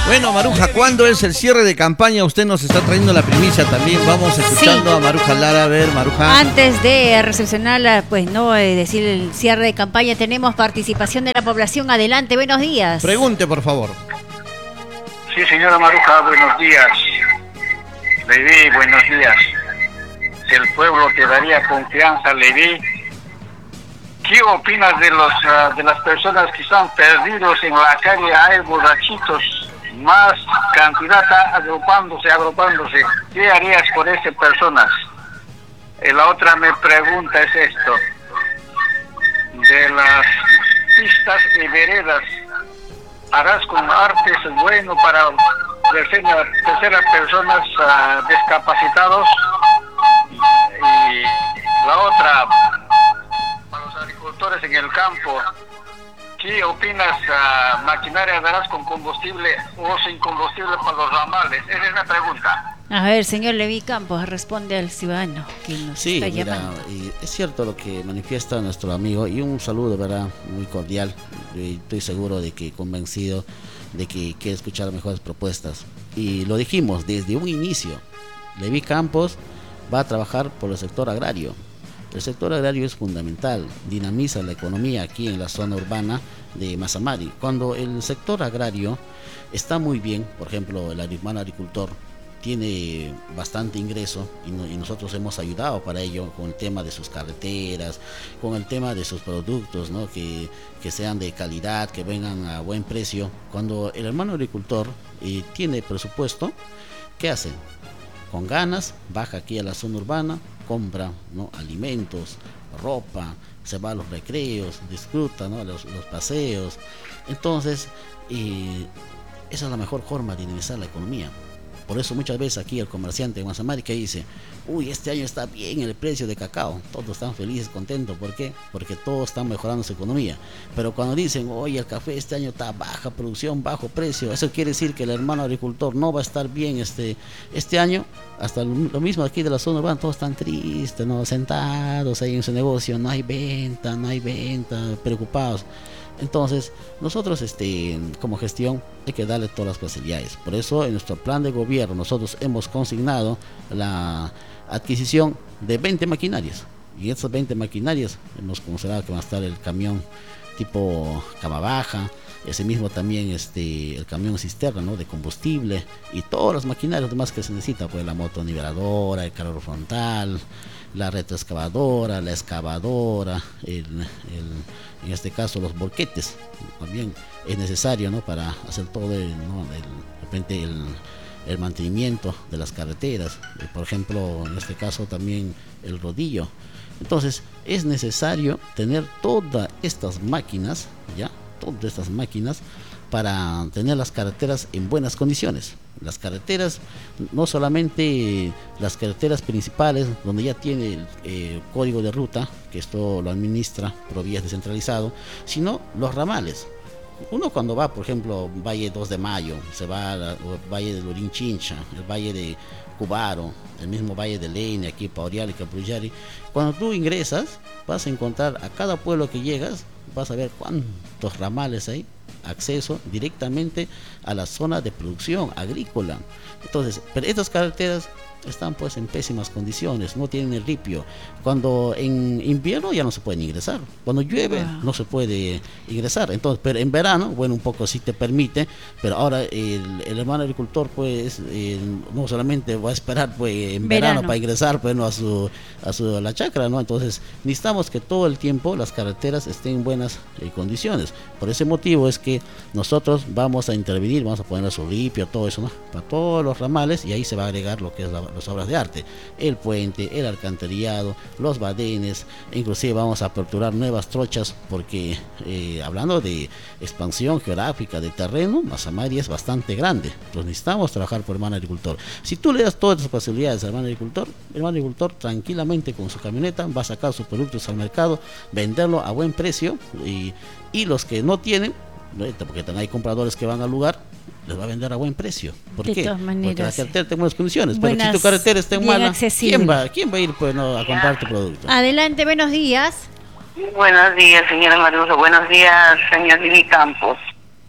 Bueno, Maruja, ¿cuándo es el cierre de campaña? Usted nos está trayendo la primicia también. Vamos escuchando a Maruja Lara. A ver, Maruja. Antes de recepcionar, pues no decir el cierre de campaña, tenemos participación de la población. Adelante, buenos días. Pregunte, por favor. Sí, señora Maruja, buenos días. Levi, buenos días. Si el pueblo te daría confianza, Levi, ¿qué opinas de las personas que están perdidos en la calle? Hay borrachitos, más cantidad agrupándose. ¿Qué harías por esas personas? Y la otra me pregunta es esto, de las pistas y veredas, ¿harás con artes bueno para terceras personas discapacitados? Y la otra, para los agricultores en el campo, ¿qué opinas? ¿Maquinaria darás con combustible o sin combustible para los ramales? Esa es la pregunta. A ver, señor Levi Campos, responde al ciudadano que nos está llamando. Y es cierto lo que manifiesta nuestro amigo, y un saludo, ¿verdad?, muy cordial. Estoy seguro de que convencido de que quiere escuchar mejores propuestas. Y lo dijimos desde un inicio, Levi Campos va a trabajar por el sector agrario. El sector agrario es fundamental, dinamiza la economía aquí en la zona urbana de Mazamari. Cuando el sector agrario está muy bien, por ejemplo, el hermano agricultor tiene bastante ingreso y nosotros hemos ayudado para ello con el tema de sus carreteras, con el tema de sus productos, ¿no? que sean de calidad, que vengan a buen precio. Cuando el hermano agricultor tiene presupuesto, ¿qué hace? Con ganas, baja aquí a la zona urbana, compra, ¿no?, alimentos, ropa, se va a los recreos, disfruta, ¿no?, los paseos. Entonces, esa es la mejor forma de dinamizar la economía. Por eso muchas veces aquí el comerciante de Mazamari que dice, uy, este año está bien el precio de cacao, todos están felices, contentos. ¿Por qué? Porque todos están mejorando su economía. Pero cuando dicen, oye, el café este año está baja producción, bajo precio, eso quiere decir que el hermano agricultor no va a estar bien este año. Hasta lo mismo aquí de la zona urbana, todos están tristes, ¿no?, sentados ahí en su negocio, no hay venta, preocupados. Entonces, nosotros como gestión hay que darle todas las facilidades. Por eso en nuestro plan de gobierno nosotros hemos consignado la adquisición de 20 maquinarias. Y esas 20 maquinarias hemos considerado que va a estar el camión tipo cama baja, ese mismo también el camión cisterna, ¿no?, de combustible, y todas las maquinarias demás que se necesita, pues la motoniveladora, el cargador frontal, la retroexcavadora, la excavadora, en este caso los volquetes, también es necesario, ¿no?, para hacer todo de repente el mantenimiento de las carreteras, por ejemplo, en este caso también el rodillo. Entonces es necesario tener todas estas máquinas, para tener las carreteras en buenas condiciones. Las carreteras, no solamente las carreteras principales, donde ya tiene el código de ruta, que esto lo administra Provías descentralizado, sino los ramales. Uno cuando va, por ejemplo, Valle 2 de Mayo, se va al Valle de Lurinchincha, el Valle de Cubaro, el mismo Valle de Leine, aquí Paurial y Caprullari. Cuando tú ingresas, vas a encontrar a cada pueblo que llegas, vas a ver cuántos ramales hay, acceso directamente a la zona de producción agrícola. Entonces, pero estas carreteras están pues en pésimas condiciones, no tienen el ripio. Cuando en invierno ya no se pueden ingresar, cuando llueve no se puede ingresar. Entonces, pero en verano, bueno, un poco sí te permite, pero ahora el hermano agricultor pues no solamente va a esperar pues en verano para ingresar pues no a la chacra, ¿no? Entonces necesitamos que todo el tiempo las carreteras estén en buenas condiciones. Por ese motivo es que nosotros vamos a intervenir, vamos a poner su ripio, todo eso, ¿no?, para todos los ramales, y ahí se va a agregar lo que es las obras de arte, el puente, el alcantarillado, los badenes, inclusive vamos a aperturar nuevas trochas, porque hablando de expansión geográfica de terreno, Mazamari es bastante grande. Entonces necesitamos trabajar por el hermano agricultor. Si tú le das todas esas facilidades al hermano agricultor tranquilamente con su camioneta va a sacar sus productos al mercado, venderlo a buen precio, y los que no tienen, porque también hay compradores que van al lugar, les va a vender a buen precio. ¿Por qué? Porque la carretera está en buenas condiciones. Pero si tu carretera está en mala, ¿quién va a ir pues, a comprar tu producto? Adelante, buenos días. Buenos días, señora Maruja. Buenos días, señor Levi Campos.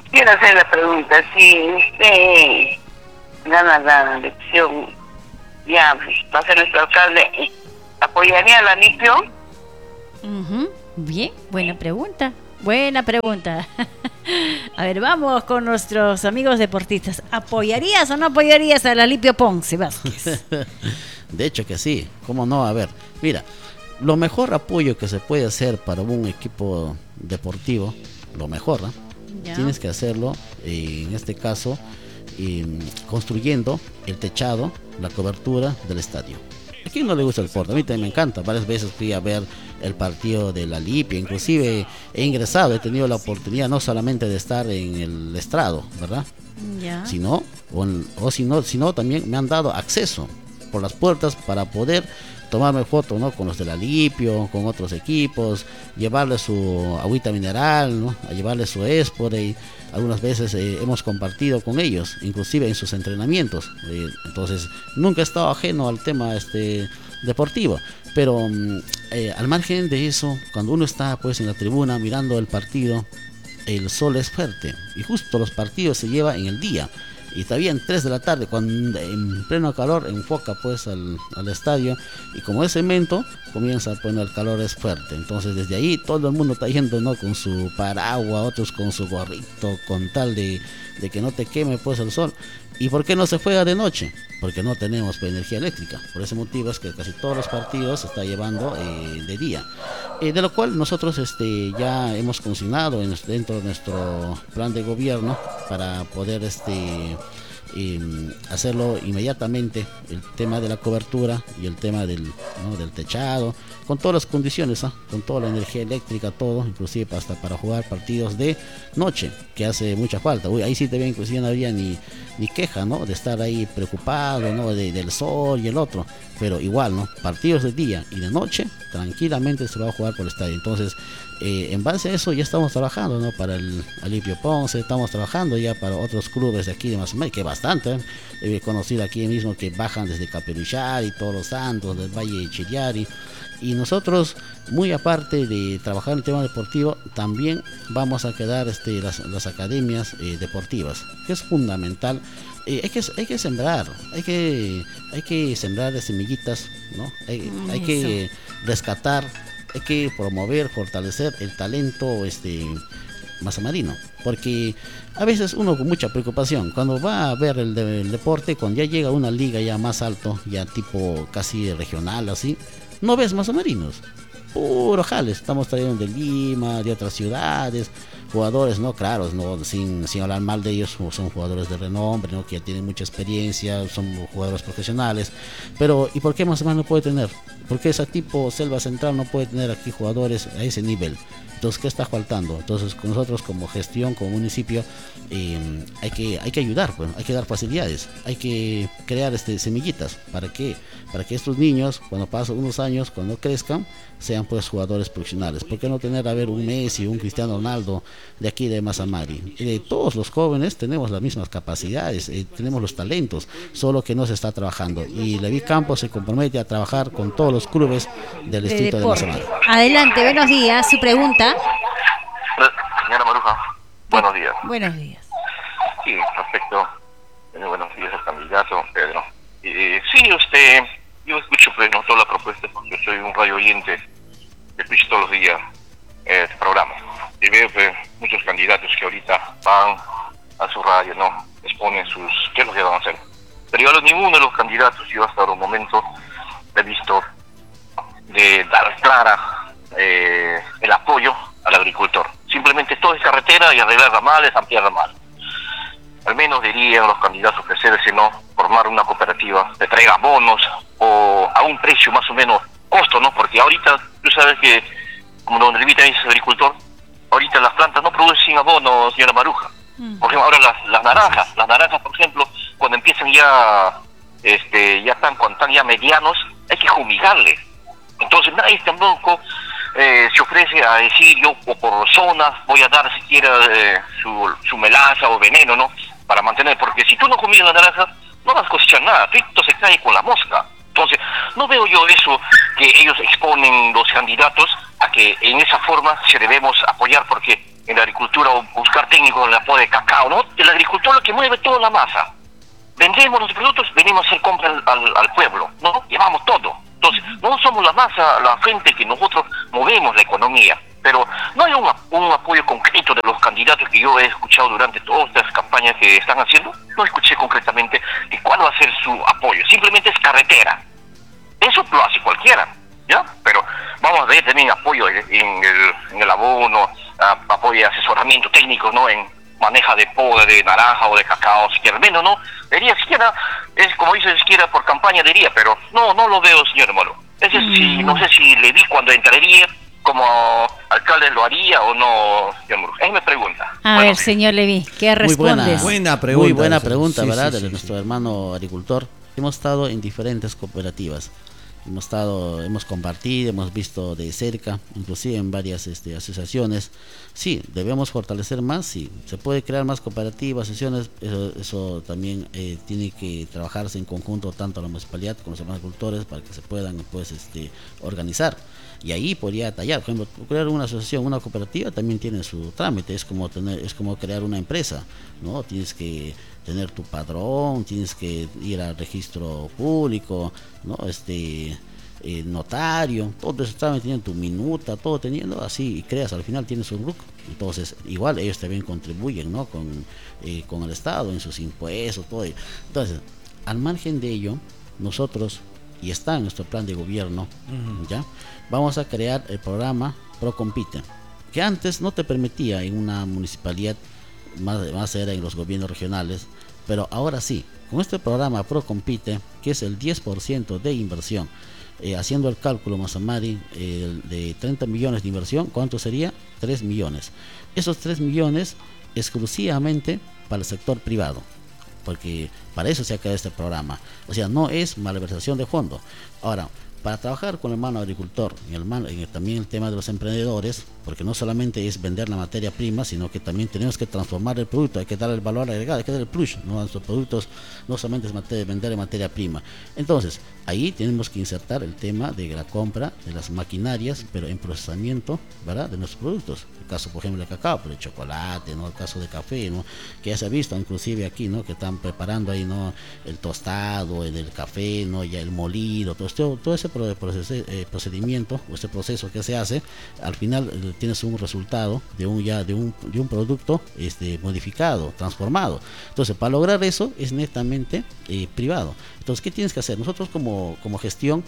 Quiero hacer la pregunta, si usted gana la elección, ya va a ser nuestro alcalde, ¿apoyaría la limpio? Bien, buena pregunta. Buena pregunta. A ver, vamos con nuestros amigos deportistas. ¿Apoyarías o no apoyarías a la Limpio Ponce Vázquez? De hecho que sí, ¿cómo no? A ver, mira, lo mejor apoyo que se puede hacer para un equipo deportivo, lo mejor, ¿no? Tienes que hacerlo, en este caso, construyendo el techado, la cobertura del estadio. ¿A quién no le gusta el deporte? A mí también me encanta. Varias veces fui a ver el partido de la Lipia, inclusive he ingresado, he tenido la oportunidad no solamente de estar en el estrado, ¿verdad? Sino también me han dado acceso por las puertas para poder tomarme fotos, ¿no? Con los de la Lipio, con otros equipos, llevarle su agüita mineral, ¿no? A llevarle su Esporey. Algunas veces hemos compartido con ellos, inclusive en sus entrenamientos. Entonces, nunca he estado ajeno al tema deportivo. Pero al margen de eso, cuando uno está pues en la tribuna mirando el partido, el sol es fuerte y justo los partidos se llevan en el día. Y todavía en 3 de la tarde, cuando en pleno calor enfoca pues al estadio, y como es cemento, comienza, bueno, el calor es fuerte. Entonces desde ahí todo el mundo está yendo, ¿no? Con su paraguas, otros con su gorrito, con tal de que no te queme pues el sol. ¿Y por qué no se juega de noche? Porque no tenemos pues, energía eléctrica. Por ese motivo es que casi todos los partidos se está llevando de día. De lo cual nosotros ya hemos consignado dentro de nuestro plan de gobierno para poder hacerlo inmediatamente, el tema de la cobertura y el tema del techado, con todas las condiciones, con toda la energía eléctrica, todo, inclusive hasta para jugar partidos de noche, que hace mucha falta. Ahí sí te ven, inclusive no había ni queja, ¿no? De estar ahí preocupado, ¿no? Del sol y el otro, pero igual, ¿no? Partidos de día y de noche, tranquilamente se va a jugar por el estadio. Entonces, en base a eso ya estamos trabajando, ¿no? Para el Alipio Ponce, estamos trabajando ya para otros clubes de aquí de Mazamay, que bastante, he conocido aquí mismo que bajan desde Caperuchari, Todos los Santos, del Valle de Chiriari. Y nosotros, muy aparte de trabajar en el tema deportivo, también vamos a quedar las academias deportivas, que es fundamental. Hay que sembrar, hay que sembrar de semillitas, ¿no? Hay que rescatar, hay que promover, fortalecer el talento mazamarino, porque a veces uno con mucha preocupación cuando va a ver el deporte, cuando ya llega a una liga ya más alto, ya tipo casi regional así, no ves mazamarinos, puro jales, estamos trayendo de Lima, de otras ciudades, jugadores no claros, no sin hablar mal de ellos, son jugadores de renombre, ¿no? Que ya tienen mucha experiencia, son jugadores profesionales, pero ¿y por qué Mazamá no puede tener? ¿Por qué ese tipo Selva Central no puede tener aquí jugadores a ese nivel? Entonces, ¿qué está faltando? Entonces, con nosotros como gestión, como municipio, hay que ayudar, pues, hay que dar facilidades, hay que crear semillitas para que estos niños, cuando pasen unos años, cuando crezcan, sean pues jugadores profesionales. ¿Por qué no tener un Messi, un Cristiano Ronaldo de aquí de Mazamari? Todos los jóvenes tenemos las mismas capacidades, tenemos los talentos, solo que no se está trabajando. Y Leví Campos se compromete a trabajar con todos los clubes del distrito de Mazamari. Adelante, buenos días. Su pregunta. Señora Maruja, buenos días. Buenos días. Sí, respecto, buenos días al candidato, Pedro. Sí, yo escucho pues, no, toda la propuesta, porque soy un radio oyente, escucho todos los días este programa. Y veo que muchos candidatos que ahorita van a su radio, ¿no? Exponen qué es lo que van a hacer. Pero yo a ninguno de los candidatos, yo hasta el momento he visto de dar clara el apoyo al agricultor. Simplemente todo es carretera y arreglar ramales, ampliar ramales. Al menos dirían los candidatos ofrecerse, ¿no? Formar una cooperativa que traiga bonos o a un precio más o menos costo, ¿no? Porque ahorita, tú sabes que, como don Revita es agricultor, ahorita las plantas no producen abono, señora Maruja. Por ejemplo, ahora las naranjas, por ejemplo, cuando empiezan ya cuando están ya medianos, hay que fumigarles. Entonces nadie tampoco se ofrece a decir yo o por zonas voy a dar siquiera su melaza o veneno, ¿no? Para mantener, porque si tú no comes la naranja, no vas a cosechar nada, esto se cae con la mosca. Entonces, no veo yo eso que ellos exponen los candidatos a que en esa forma se debemos apoyar, porque en la agricultura o buscar técnicos en la poda de cacao, ¿no? El agricultor lo que mueve toda la masa. Vendemos los productos, venimos a hacer compras al pueblo, ¿no? Llevamos todo. Entonces, no somos la masa, la gente que nosotros movemos la economía. Pero no hay un apoyo concreto de los candidatos que yo he escuchado durante todas estas campañas que están haciendo. No escuché concretamente de cuál va a ser su apoyo. Simplemente es carretera. Eso lo hace cualquiera, ¿ya? Pero vamos a ver también apoyo en el abono, apoyo de asesoramiento técnico, ¿no? En maneja de poda de naranja o de cacao, siquiera menos, ¿no? Diría siquiera, es como dice siquiera por campaña diría, pero no lo veo, señor Moro. Ese sí, no sé si le vi cuando entraría como alcalde lo haría o no, señor Moro. Él me pregunta. A ver, señor Leví, ¿qué respondes? Buena pregunta. Muy buena pregunta, Sí, ¿verdad? sí, de sí, nuestro sí. hermano agricultor. Hemos estado en diferentes cooperativas. Hemos compartido, hemos visto de cerca, inclusive en varias asociaciones. Sí, debemos fortalecer más, sí, se puede crear más cooperativas, asociaciones, eso también tiene que trabajarse en conjunto tanto la municipalidad como los demás agricultores para que se puedan pues organizar. Y ahí podría tallar, por ejemplo, crear una asociación, una cooperativa también tiene su trámite, es como crear una empresa, ¿no? Tienes que tener tu padrón, tienes que ir al registro público, ¿no? Notario, todo eso también tienen tu minuta, todo teniendo así, y creas, al final tienes un grupo. Entonces, igual ellos también contribuyen, ¿no? Con el Estado, en sus impuestos, todo ello. Entonces, al margen de ello, nosotros, y está en nuestro plan de gobierno, ¿ya? Vamos a crear el programa Procompite, que antes no te permitía en una municipalidad, más era en los gobiernos regionales, pero ahora sí, con este programa Procompite, que es el 10% de inversión, haciendo el cálculo, Mazamari, de 30 millones de inversión, ¿cuánto sería? 3 millones. Esos 3 millones exclusivamente para el sector privado, porque para eso se ha creado este programa. O sea, no es malversación de fondo. Ahora, para trabajar con el hermano agricultor y también el tema de los emprendedores, porque no solamente es vender la materia prima, sino que también tenemos que transformar el producto, hay que dar el valor agregado, hay que dar el plus, ¿no? Nuestros productos no solamente es vender materia prima. Entonces, ahí tenemos que insertar el tema de la compra de las maquinarias, pero en procesamiento, ¿verdad?, de nuestros productos. El caso, por ejemplo, del cacao, pero el chocolate, ¿no? El caso de café, ¿no? Que ya se ha visto inclusive aquí, ¿no? Que están preparando ahí, ¿no? El tostado, el café, ¿no? Ya el molido, todo ese procedimiento, o ese proceso que se hace, al final tienes un resultado de un producto modificado, transformado. Entonces, para lograr eso es netamente privado. Entonces, ¿qué tienes que hacer? Nosotros como gestión,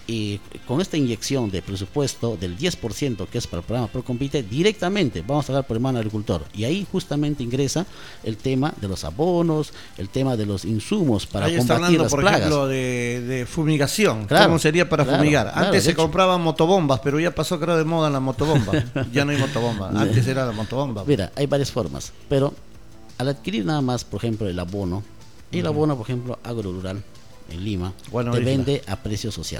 con esta inyección de presupuesto del 10% que es para el programa Procompite, directamente vamos a hablar por el hermano agricultor, y ahí justamente ingresa el tema de los abonos, el tema de los insumos para ahí está combatir hablando, las por plagas. ejemplo, de fumigación. Claro, ¿Cómo sería para claro, fumigar? claro, Antes de se hecho. compraban motobombas, pero ya pasó, creo, de moda la motobomba. Ya no hay motobomba. Antes era la motobomba. Mira, hay varias formas, pero al adquirir nada más, por ejemplo, el abono, por ejemplo, Agrorural en Lima, Bueno, te Isla. vende a precio social.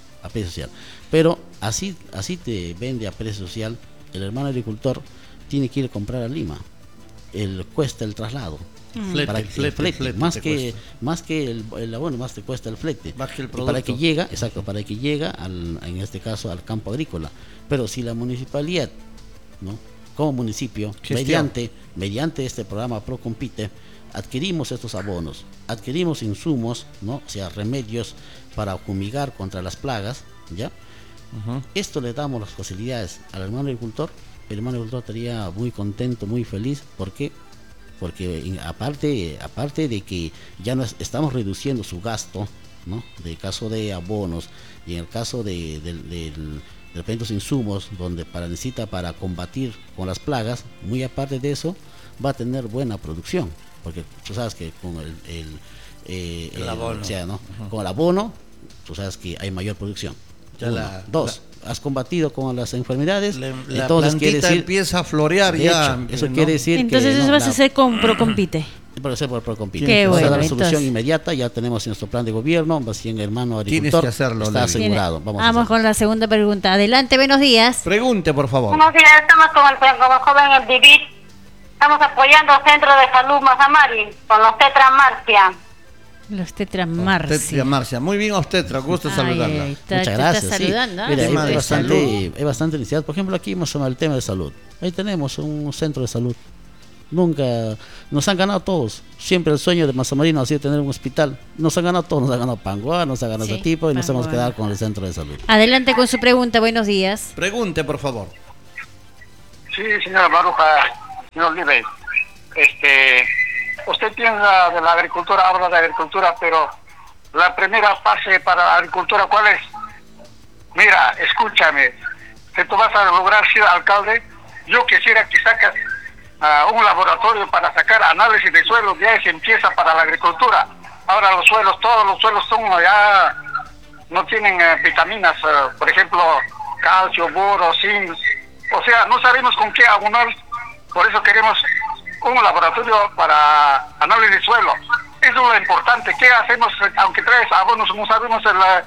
Pero así te vende a precio social, el hermano agricultor tiene que ir a comprar a Lima. Cuesta el traslado. Flete, Para el flete más te que cuesta. el abono, más te cuesta el flete. Más que el Y para que producto. para que llega en este caso al campo agrícola. Pero si la municipalidad, ¿no?, como municipio, Gestión. mediante este programa Procompite, adquirimos estos abonos, adquirimos insumos, ¿no?, o sea, remedios para fumigar contra las plagas, ¿ya? Esto le damos las facilidades al hermano agricultor. El hermano agricultor estaría muy contento, muy feliz. ¿Por qué? Porque aparte de que ya estamos reduciendo su gasto, ¿no?, de caso de abonos, y en el caso de repente los insumos donde necesita para combatir con las plagas, muy aparte de eso, va a tener buena producción, porque tú sabes que con el abono. o sea, ¿no?, con el abono, tú sabes que hay mayor producción. Ya Uno. Dos, has combatido con las enfermedades, La entonces quiere plantita decir, empieza a florear de ya. hecho, eso ¿no? quiere decir Entonces que eso vas a hacer con Procompite. por Procompite. Qué Vamos a bueno, dar la solución entonces. inmediata, ya tenemos en nuestro plan de gobierno, así en hermano Tienes agricultor que hacerlo, está Levi. asegurado. Vamos a Vamos hacerlo. con la segunda pregunta. Adelante, buenos días. Pregunte, por favor. Buenos días, estamos con el joven el Vivit. Estamos apoyando al Centro de Salud Mazamari con los Tetramarcia. Los Tetramarcia. Obstetra Marcia. Muy bien, obstetra. Gusto Ay, saludarla. ay, Muchas te gracias. está Sí. saludando. ¿ah? Mira, Tema de hay salud. bastante iniciativas. Por ejemplo, aquí hemos tomado el tema de salud. ahí tenemos un centro de salud. Nunca nos han ganado todos. Siempre el sueño de Mazamarino ha sido tener un hospital. Nos han ganado todos, nos ha ganado Pangoa, nos ha ganado ese tipo y nos hemos quedado con el centro de salud. Adelante con su pregunta, buenos días. Pregunte, por favor. Sí, señora Maruja, señor Olive. Usted piensa de la agricultura, habla de agricultura, pero la primera fase para la agricultura, ¿cuál es? Mira, escúchame, si tú vas a lograr ser alcalde, yo quisiera que sacas un laboratorio para sacar análisis de suelos, ya se empieza para la agricultura. Ahora los suelos, todos los suelos son ya no tienen vitaminas, por ejemplo, calcio, boro, zinc, o sea, no sabemos con qué abonar, por eso queremos un laboratorio para análisis de suelo. Eso es lo importante. ¿Qué hacemos aunque traes abonos? No sabemos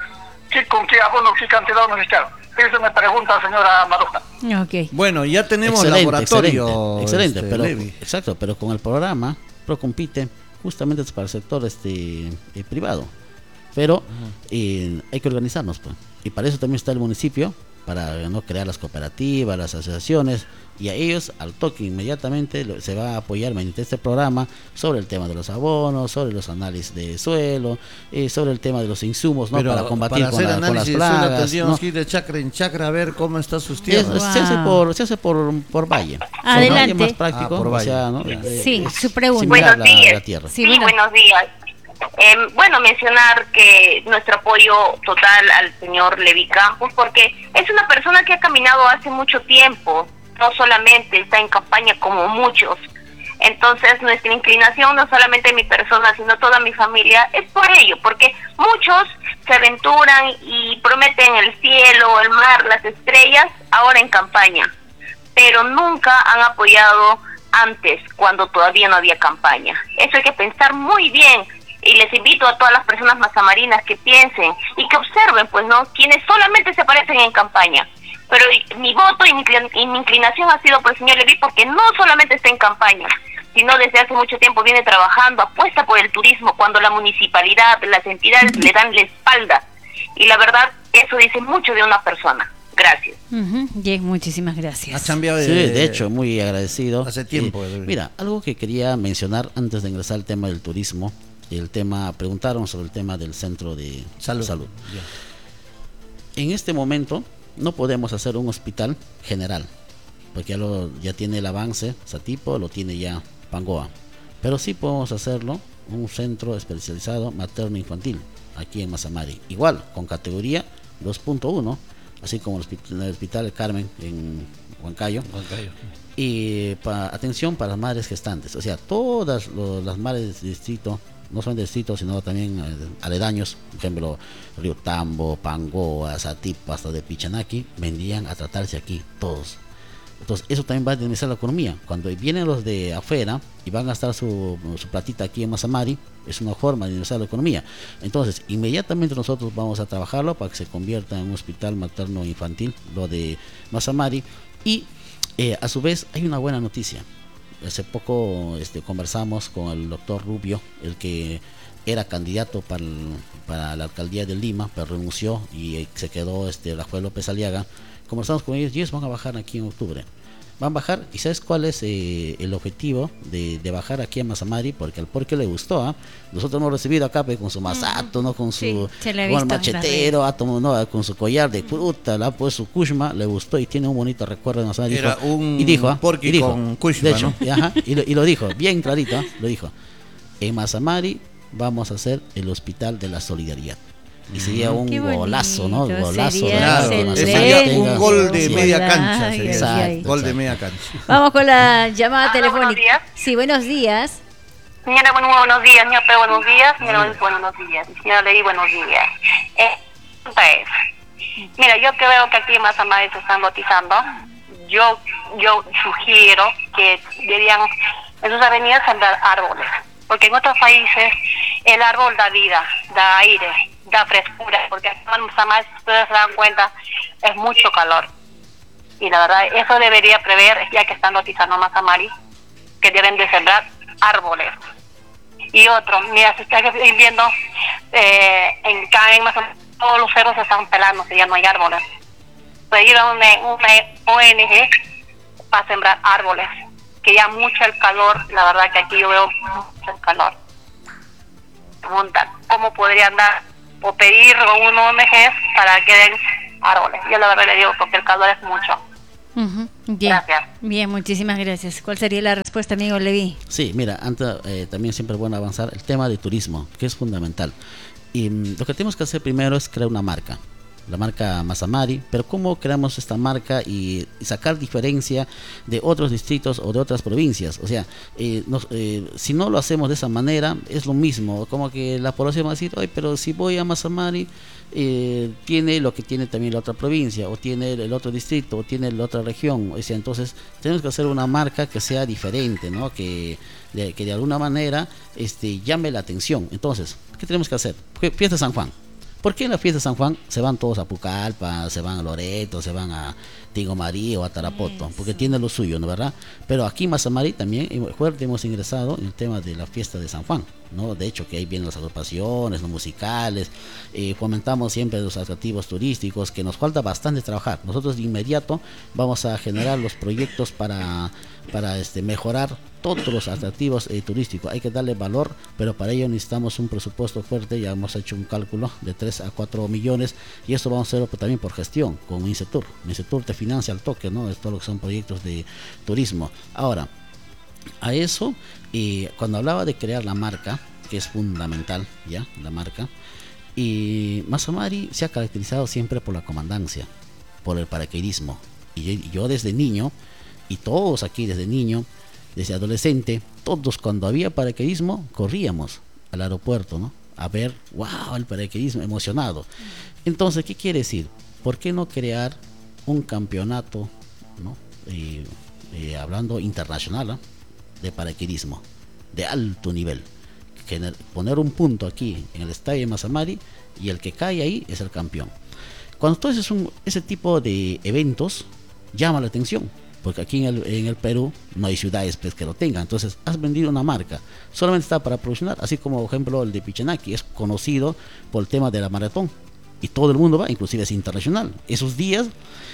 con qué abono, qué cantidad vamos a echar. Eso me pregunta, señora Maruja. Ok. Bueno, ya tenemos Excelente, laboratorio. excelente, pero Levi. exacto, pero con el programa Procompite justamente es para el sector privado. Pero hay que organizarnos, pues. Y para eso también está el municipio, para no crear las cooperativas, las asociaciones, y a ellos al toque inmediatamente se va a apoyar mediante este programa sobre el tema de los abonos, sobre los análisis de suelo, sobre el tema de los insumos, ¿no? Pero para combatir para hacer con las análisis de suelo plagas, tendríamos ¿no? que ir de chacra en chacra a ver cómo están sus tierras. Se hace por valle. Adelante. Valle más práctico, por valle. o sea, ¿no? Sí, su pregunta. Similar Buenos días. la tierra. Sí, Sí, bueno. buenos días. Bueno, mencionar que nuestro apoyo total al señor Levi Campos, porque es una persona que ha caminado hace mucho tiempo, no solamente está en campaña como muchos. Entonces nuestra inclinación, no solamente mi persona, sino toda mi familia, es por ello, porque muchos se aventuran y prometen el cielo, el mar, las estrellas, ahora en campaña, pero nunca han apoyado antes, cuando todavía no había campaña. Eso hay que pensar muy bien. Y les invito a todas las personas mazamarinas que piensen y que observen, pues, ¿no? Quienes solamente se aparecen en campaña. Pero mi voto y mi inclinación ha sido por el señor Levi, porque no solamente está en campaña, sino desde hace mucho tiempo viene trabajando, apuesta por el turismo, cuando la municipalidad, las entidades le dan la espalda. Y la verdad, eso dice mucho de una persona. Gracias. Bien, muchísimas gracias. Ha cambiado Sí, de hecho, muy agradecido. Hace tiempo. Mira, algo que quería mencionar antes de ingresar al tema del turismo, preguntaron sobre el tema del centro de salud. En este momento no podemos hacer un hospital general, porque ya tiene el avance Satipo, lo tiene ya Pangoa, pero sí podemos hacerlo un centro especializado materno-infantil aquí en Mazamari, igual con categoría 2.1, así como el hospital Carmen en Huancayo. Y atención para las madres gestantes, o sea, todas las madres del distrito, no son distritos, sino también aledaños, por ejemplo, Río Tambo, Pangoa, Satipo, hasta de Pichanaki, vendrían a tratarse aquí, todos. Entonces, eso también va a dinamizar la economía. Cuando vienen los de afuera y van a gastar su platita aquí en Mazamari, es una forma de dinamizar la economía. Entonces, inmediatamente nosotros vamos a trabajarlo para que se convierta en un hospital materno-infantil, lo de Mazamari, y a su vez hay una buena noticia. Hace poco conversamos con el doctor Rubio, el que era candidato para la alcaldía de Lima, pero renunció y se quedó Rafael López Aliaga. Conversamos con ellos y ellos van a bajar aquí en octubre. Van a bajar, y ¿sabes cuál es el objetivo de bajar aquí a Mazamari? Porque al porque le gustó, nosotros hemos recibido acá con su masato, ¿no? Con su Sí, con el machetero, con su collar de fruta, pues su kushma, le gustó y tiene un bonito recuerdo de Mazamari. Era un porqui dijo, con kushma, de hecho, ¿no? ajá, y lo dijo, bien clarito, lo dijo. En Mazamari vamos a hacer el Hospital de la Solidaridad. Y sería un Qué bonito, golazo, ¿no? Golazo. sería Claro, excelente. sería un gol de Sí. media cancha. Ay, Sería. ay, ay. Gol de media cancha. Vamos con la llamada telefónica. buenos días. Sí, buenos días. Señora, buenos días. Señor P, buenos días. Señora, buenos días. Señora Levi, buenos días. Pregunta es, mira, yo que veo que aquí en Mazamari se están lotizando, yo sugiero que deberían en sus avenidas sembrar árboles, porque en otros países el árbol da vida, da aire, da frescura, porque aquí en Mazamari, si ustedes se dan cuenta, es mucho calor. Y la verdad, eso debería prever, ya que están lotizando Mazamari, que deben de sembrar árboles. Y otro, mira, se está viendo en Mazamari, todos los cerros se están pelando, ya no hay árboles. Pedir a una ONG para sembrar árboles, que ya mucho el calor, la verdad que aquí yo veo mucho el calor. Pregunta, ¿cómo podrían dar o pedir un ONG para que den árboles? Yo la verdad le digo, porque el calor es mucho. Bien. Gracias. Bien, muchísimas gracias. ¿Cuál sería la respuesta, amigo Levi? Sí, mira, antes también siempre es bueno avanzar el tema de turismo, que es fundamental. Y lo que tenemos que hacer primero es crear una marca, la marca Mazamari, pero ¿cómo creamos esta marca y sacar diferencia de otros distritos o de otras provincias? O sea, si no lo hacemos de esa manera, es lo mismo, como que la población va a decir, oye, pero si voy a Mazamari, tiene lo que tiene también la otra provincia, o tiene el otro distrito, o tiene la otra región. O sea, entonces tenemos que hacer una marca que sea diferente, ¿no? Que de alguna manera llame la atención. Entonces, ¿qué tenemos que hacer? Fiesta de San Juan. ¿Por qué en la fiesta de San Juan se van todos a Pucallpa, se van a Loreto, se van a Tingomarí o a Tarapoto? Porque tiene lo suyo, ¿no, verdad? Pero aquí en Mazamari también fuerte hemos ingresado en el tema de la fiesta de San Juan, ¿no? De hecho, que ahí vienen las agrupaciones, los musicales, fomentamos siempre los atractivos turísticos, que nos falta bastante trabajar. Nosotros de inmediato vamos a generar los proyectos para mejorar todos los atractivos turísticos. Hay que darle valor, pero para ello necesitamos un presupuesto fuerte. Ya hemos hecho un cálculo de 3 a 4 millones y esto vamos a hacerlo también por gestión con Insetur. Insetur te financia al toque, ¿no? Es todo lo que son proyectos de turismo. Ahora, a eso, cuando hablaba de crear la marca, que es fundamental, ya, la marca, y Mazamari se ha caracterizado siempre por la comandancia, por el paracaidismo. Y yo desde niño, y todos aquí desde niño, desde adolescente, todos cuando había paracaidismo corríamos al aeropuerto, ¿no? A ver, wow, el paracaidismo, emocionado. Entonces, ¿qué quiere decir? ¿Por qué no crear un campeonato, ¿no? Hablando internacional, ¿eh? De paracaidismo, de alto nivel? Poner un punto aquí en el estadio de Mazamari y el que cae ahí es el campeón. Cuando tú haces ese tipo de eventos, llama la atención. Porque aquí en el Perú no hay ciudades pues, que lo tengan. Entonces has vendido una marca, solamente está para promocionar, así como por ejemplo el de Pichinaki es conocido por el tema de la maratón y todo el mundo va, inclusive es internacional. Esos días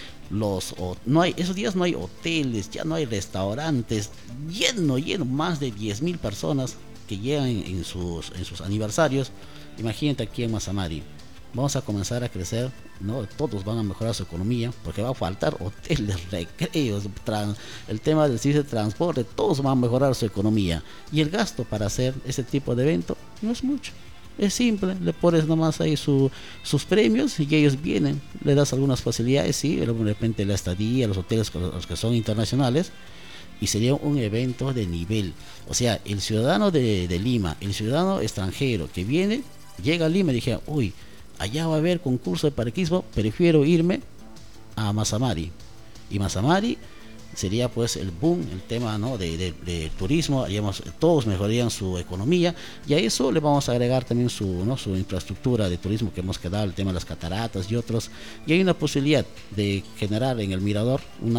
no hay hoteles, ya no hay restaurantes, lleno, más de 10.000 personas que llegan en sus aniversarios. Imagínate aquí en Mazamari. Vamos a comenzar a crecer, ¿no? Todos van a mejorar su economía porque va a faltar hoteles, recreos, el tema del servicio de transporte, todos van a mejorar su economía. Y el gasto para hacer ese tipo de evento no es mucho, es simple, le pones nomás ahí sus premios y ellos vienen, le das algunas facilidades, sí, de repente la estadía, los hoteles los que son internacionales, y sería un evento de nivel. O sea, el ciudadano de Lima, el ciudadano extranjero que viene, llega a Lima y dije, uy, allá va a haber concurso de paracaidismo, prefiero irme a Mazamari. Y Mazamari sería pues el boom, el tema, ¿no? de turismo, todos mejorarían su economía y a eso le vamos a agregar también su infraestructura de turismo que hemos quedado, el tema de las cataratas y otros, y hay una posibilidad de generar en el mirador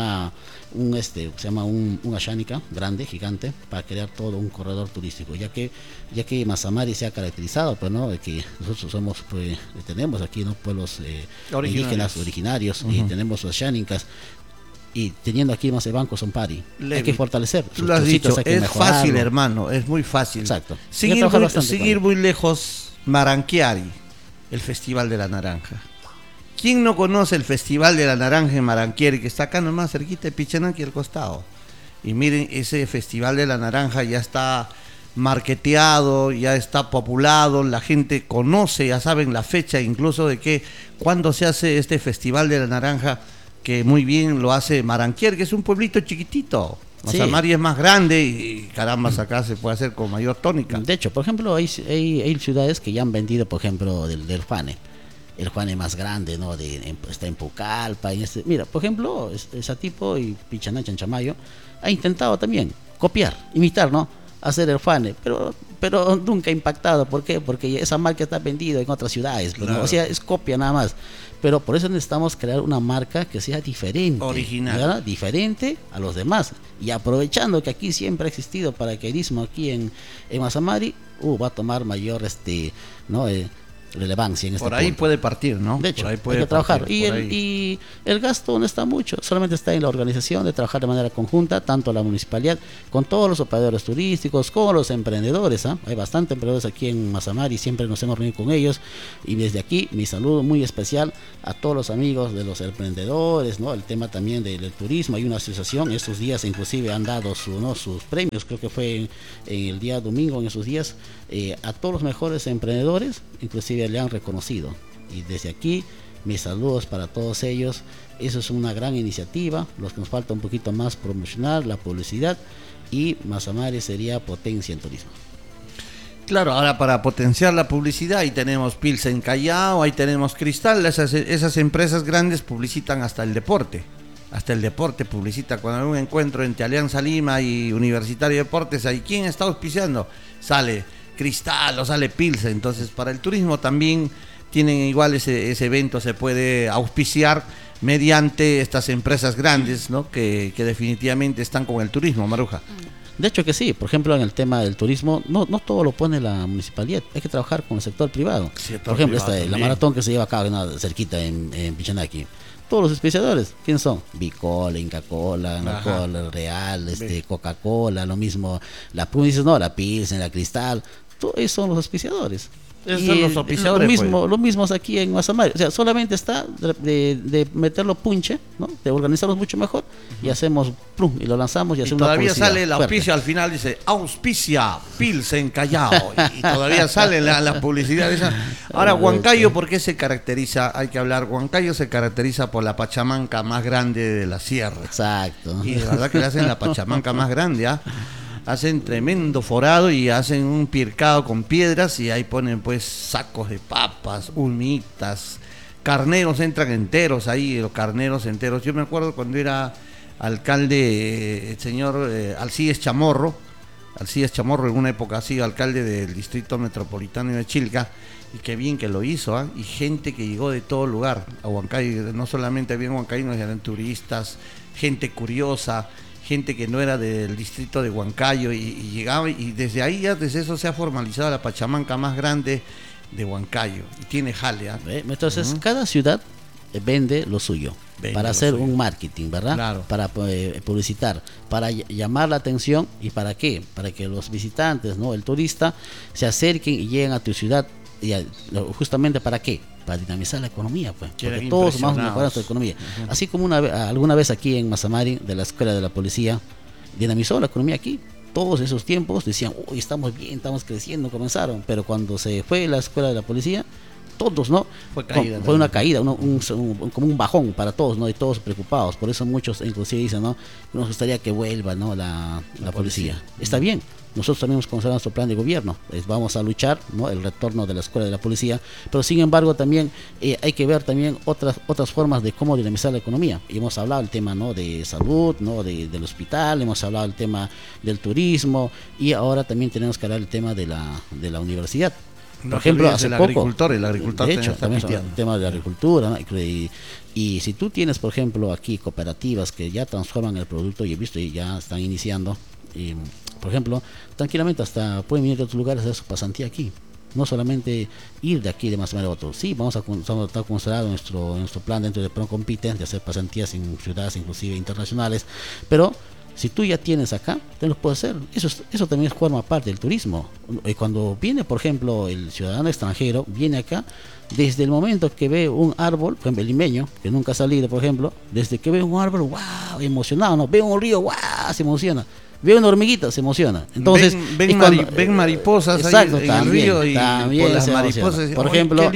se llama una chánica grande, gigante, para crear todo un corredor turístico, ya que Mazamari se ha caracterizado, pues, ¿no? De que nosotros somos, pues, tenemos aquí, ¿no? Pueblos indígenas originarios, y tenemos las chánicas. Y teniendo aquí más el Banco Sonpari, hay que fortalecer. Tú lo has dicho, es fácil, hermano, es muy fácil. Exacto. Seguir muy lejos, Maranquiari, el Festival de la Naranja. ¿Quién no conoce el Festival de la Naranja en Maranquiari, que está acá nomás cerquita de Pichinaki al costado? Y miren, ese Festival de la Naranja ya está marketeado, ya está populado, la gente conoce, ya saben la fecha incluso de que cuando se hace este Festival de la Naranja, que muy bien lo hace Maranquiari, que es un pueblito chiquitito. Mazamari es más grande y caramba, acá se puede hacer con mayor tónica. De hecho, por ejemplo, hay ciudades que ya han vendido, por ejemplo, del Fane. El Fane más grande, ¿no? Está en Pucallpa. Mira, por ejemplo, Satipo y Pichaná, Chanchamayo ha intentado también copiar, imitar, ¿no? Hacer el Fane, pero nunca ha impactado. ¿Por qué? Porque esa marca está vendida en otras ciudades, claro. ¿No? O sea, es copia nada más. Pero por eso necesitamos crear una marca que sea diferente, original, ¿verdad? Diferente a los demás. Y aprovechando que aquí siempre ha existido paracaidismo aquí en Mazamari, va a tomar mayor relevancia en este Por ahí punto. puede partir, ¿no? De hecho, Por ahí hay puede que trabajar. partir, Y por el, ahí. y el gasto no está mucho, solamente está en la organización de trabajar de manera conjunta, tanto la municipalidad, con todos los operadores turísticos, con los emprendedores. Hay bastantes emprendedores aquí en Mazamar y siempre nos hemos reunido con ellos. Y desde aquí, mi saludo muy especial a todos los amigos de los emprendedores, ¿no? El tema también del turismo. Hay una asociación, estos días inclusive han dado sus premios, creo que fue en el día domingo, en esos días, a todos los mejores emprendedores, inclusive le han reconocido. Y desde aquí, mis saludos para todos ellos. Eso es una gran iniciativa. Los que nos falta un poquito más promocionar la publicidad, y Mazamar sería potencia en turismo. Claro, ahora para potenciar la publicidad, ahí tenemos Pilsen Callao, ahí tenemos Cristal, esas empresas grandes publicitan hasta el deporte. Hasta el deporte publicita. Cuando hay un encuentro entre Alianza Lima y Universitario de Deportes, ahí ¿quién está auspiciando? Sale Cristal o sale Pilsen. Entonces, para el turismo también tienen igual ese evento, se puede auspiciar mediante estas empresas grandes, ¿no? Que definitivamente están con el turismo, Maruja. De hecho que sí, por ejemplo en el tema del turismo, no todo lo pone la municipalidad, hay que trabajar con el sector privado. Por ejemplo, la maratón que se lleva acá cerquita en Pichanaki. Todos los auspiciadores, ¿quién son? Bicola, Inca Cola, Cola Real, Coca-Cola, lo mismo, la Pilsen, la Cristal, todos ellos son los auspiciadores. Esos son los auspiciadores, lo mismo es aquí en Mazamar. O sea, solamente está de meterlo punche, ¿no? De organizarlos mucho mejor, y hacemos plum, y lo lanzamos y hacemos una todavía publicidad sale el fuerte. auspicio al final, dice auspicia Pilsen Callao, y todavía sale la publicidad esa. Ahora, Huancayo, ¿por qué se caracteriza? Hay que hablar, Huancayo se caracteriza por la pachamanca más grande de la sierra. Exacto. Y de verdad que le hacen la pachamanca más grande, ¿ah? Hacen tremendo forado y hacen un pircado con piedras, y ahí ponen pues sacos de papas, humitas, carneros entran enteros ahí, los carneros enteros. Yo me acuerdo cuando era alcalde el señor Alcides Chamorro en una época así, alcalde del distrito metropolitano de Chilca, y qué bien que lo hizo, ¿eh? Y gente que llegó de todo lugar a Huancayo, no solamente había huancaínos, eran turistas, gente curiosa, gente que no era del distrito de Huancayo, y llegaba, y desde ahí, ya desde eso se ha formalizado la pachamanca más grande de Huancayo, y tiene jale, ¿eh? Entonces, cada ciudad vende lo suyo, para hacer un marketing, ¿verdad? Claro. Para publicitar, para llamar la atención. ¿Y para qué? Para que los visitantes, ¿no? El turista, se acerquen y lleguen a tu ciudad. Y justamente ¿para qué? Para dinamizar la economía, pues. Porque todos vamos a mejorar nuestra economía. Así como alguna vez aquí en Mazamari, de la Escuela de la Policía, dinamizó la economía aquí. Todos esos tiempos decían, uy, estamos bien, estamos creciendo, comenzaron. Pero cuando se fue la Escuela de la Policía, todos, ¿no? Fue una caída, como un bajón para todos, ¿no? Y todos preocupados. Por eso muchos inclusive dicen, ¿no? Nos gustaría que vuelva, ¿no? la policía. Está bien. Nosotros también hemos considerado nuestro plan de gobierno. Vamos a luchar, ¿no? El retorno de la Escuela de la Policía. Pero sin embargo también hay que ver también otras formas de cómo dinamizar la economía. Y hemos hablado del tema, ¿no? De salud, ¿no? Del hospital, hemos hablado del tema del turismo, y ahora también tenemos que hablar del tema de la universidad. Por ejemplo, hace poco, el agricultor de hecho, también el tema de la agricultura, ¿no? Y si tú tienes, por ejemplo, aquí cooperativas que ya transforman el producto, y he visto y ya están iniciando, por ejemplo, tranquilamente hasta pueden venir de otros lugares a hacer su pasantía aquí. No solamente ir de aquí de más o menos a otro. Sí, vamos a estar considerando nuestro plan dentro de ProCompite de hacer pasantías en ciudades inclusive internacionales, pero si tú ya tienes acá, te lo puedes hacer. Eso también forma parte del turismo. Cuando viene, por ejemplo, el ciudadano extranjero, viene acá, desde el momento que ve un árbol, por ejemplo, el limeño, que nunca ha salido, por ejemplo, desde que ve un árbol, wow, emocionado, ¿no? Ve un río, wow, se emociona. Ve una hormiguita, se emociona. Entonces, ven mariposas, exacto, ahí en también, el río, y por las mariposas. Por ejemplo,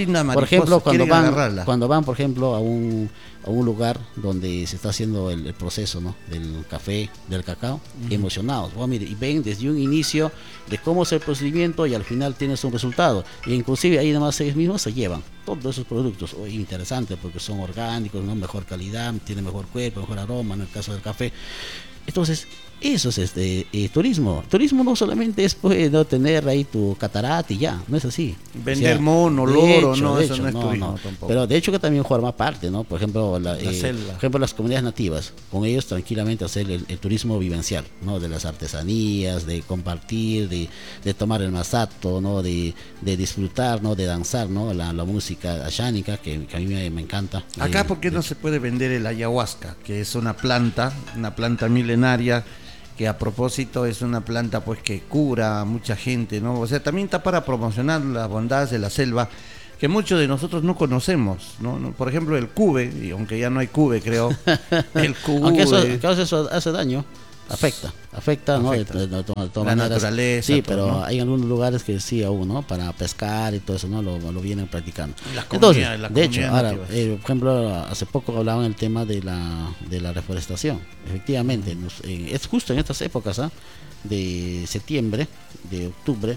cuando van, por ejemplo, a un lugar donde se está haciendo el proceso, ¿no? Del café, del cacao, emocionados. Mire, y ven desde un inicio de cómo es el procedimiento, y al final tienes un resultado. E inclusive ahí además ellos mismos se llevan todos esos productos. Interesante, porque son orgánicos, ¿no? Mejor calidad, tiene mejor cuerpo, mejor aroma, en el caso del café. Entonces, eso es turismo. Turismo no solamente es pues, no tener ahí tu catarata y ya, no es así. Vender mono, de loro, hecho, no, de eso hecho, no es no, turismo no. tampoco. Pero de hecho que también forma parte, ¿no? Por ejemplo, selva. por ejemplo, las comunidades nativas, con ellos tranquilamente hacer el turismo vivencial, ¿no? De las artesanías, de compartir, de tomar el masato, ¿no? De disfrutar, ¿no? De danzar, ¿no? La música ashánica, que a mí me encanta. Acá, ¿por qué no se puede vender el ayahuasca? Que es una planta milenaria, que a propósito es una planta pues que cura a mucha gente, ¿no? O sea, también está para promocionar las bondades de la selva, que muchos de nosotros no conocemos, ¿no? Por ejemplo, el cube, y aunque ya no hay cube, creo, el cube. Aunque eso hace daño, afecta, ¿no? Afecta. De todas La maneras. naturaleza, Sí, todo, pero ¿no? hay algunos lugares que sí aún, ¿no? Para pescar y todo eso, ¿no? Lo vienen practicando. Las Entonces, comunidades- las de hecho, comunidades ahora, nativas. por ejemplo, hace poco hablaban el tema de la reforestación. Efectivamente, es justo en estas épocas, ¿ah? De septiembre, de octubre,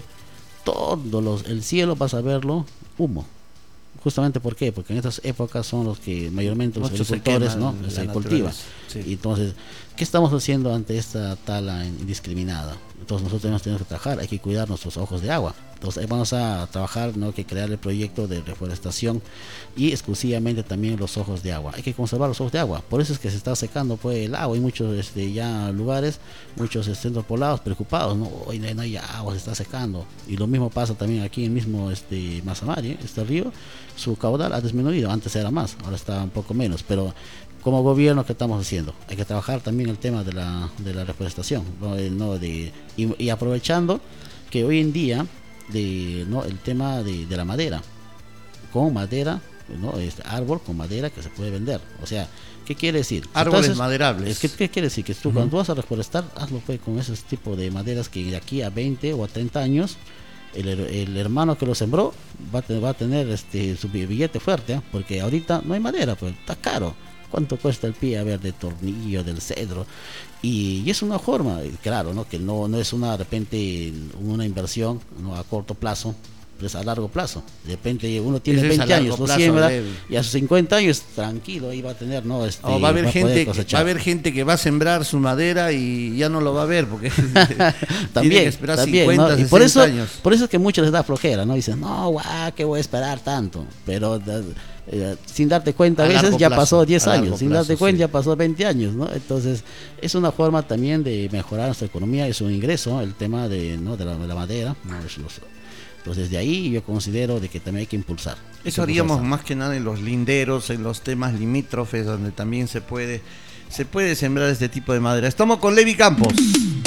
el cielo vas a verlo humo. Justamente, ¿por qué? Porque en estas épocas son los que mayormente los Mucho se agricultores, quema ¿no? la Se cultiva. naturaleza, sí. Y entonces, ¿qué estamos haciendo ante esta tala indiscriminada? Entonces nosotros tenemos que trabajar, hay que cuidar nuestros ojos de agua. Entonces vamos a trabajar, ¿no? Que crear el proyecto de reforestación y exclusivamente también los ojos de agua. Hay que conservar los ojos de agua. Por eso es que se está secando pues el agua. Hay muchos ya lugares, muchos centros poblados preocupados, ¿no? Hoy no hay agua, se está secando. Y lo mismo pasa también aquí en el mismo Mazamari, este río, su caudal ha disminuido. Antes era más, ahora está un poco menos, pero como gobierno, ¿qué estamos haciendo? Hay que trabajar también el tema de la reforestación, ¿no? Y aprovechando que hoy en día ¿no? El tema de la madera, con madera, ¿no? Árbol con madera que se puede vender. O sea, ¿qué quiere decir? Árboles Entonces, maderables. ¿Qué quiere decir? Que tú cuando tú vas a reforestar, hazlo pues con ese tipo de maderas que de aquí a 20 o a 30 años el hermano que lo sembró va a tener su billete fuerte, ¿eh? Porque ahorita no hay madera, pues está caro. ¿Cuánto cuesta el pie, a ver, de tornillo, del cedro? Y es una forma, claro, ¿no? Que no es de repente una inversión, ¿no? A corto plazo, pues a largo plazo. De repente uno tiene Ese es a 20 años, largo lo plazo, siembra, Levi. y a sus 50 años, tranquilo, ahí va a tener, ¿no? O va a haber poder cosechar. gente que va a sembrar su madera y ya no lo va a ver porque tiene También, que esperar también, 50, ¿no? Y 60 años. por eso es que muchos les da flojera, ¿no? Dicen, no, guau, que voy a esperar tanto. Pero sin darte cuenta, a veces largo ya plazo, pasó 10 a largo años, sin plazo, darte cuenta sí. ya pasó 20 años, ¿no? Entonces, es una forma también de mejorar nuestra economía, es un ingreso, el tema ¿no? de la madera, ¿no? Entonces, de ahí yo considero de que también hay que impulsar. Eso haríamos más que nada en los linderos, en los temas limítrofes, donde también se puede sembrar este tipo de madera. Estamos con Levi Campos.